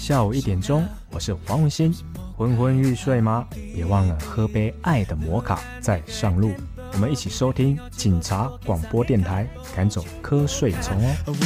下午1点钟，我是黄文欣。昏昏欲睡吗？别忘了喝杯爱的摩卡再上路。我们一起收听警察广播电台，赶走瞌睡虫哦。